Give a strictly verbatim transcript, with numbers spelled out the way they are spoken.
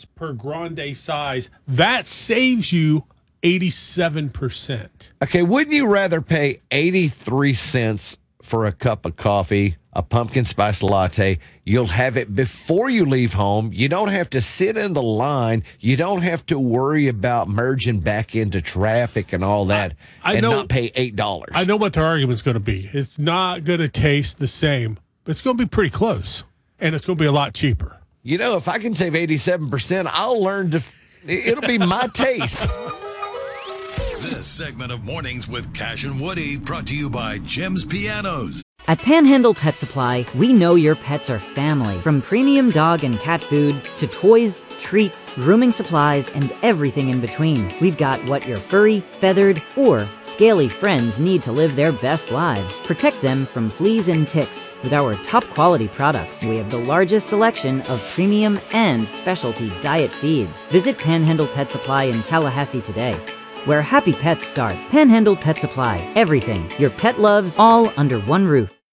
cents per grande size. That saves you eighty-seven percent. Okay, wouldn't you rather pay eighty-three cents for a cup of coffee, a pumpkin spice latte? You'll have it before you leave home. You don't have to sit in the line. You don't have to worry about merging back into traffic and all that I, I and know, not pay eight dollars. I know what their argument's going to be. It's not going to taste the same, but it's going to be pretty close, and it's going to be a lot cheaper. You know, if I can save eighty-seven percent, I'll learn to, it'll be my taste. This segment of Mornings with Cash and Woody brought to you by Jim's Pianos. At Panhandle Pet Supply, we know your pets are family. From premium dog and cat food to toys, treats, grooming supplies, and everything in between. We've got what your furry, feathered, or scaly friends need to live their best lives. Protect them from fleas and ticks with our top quality products. We have the largest selection of premium and specialty diet feeds. Visit Panhandle Pet Supply in Tallahassee today, where happy pets start. Panhandle Pet Supply. Everything your pet loves, all under one roof.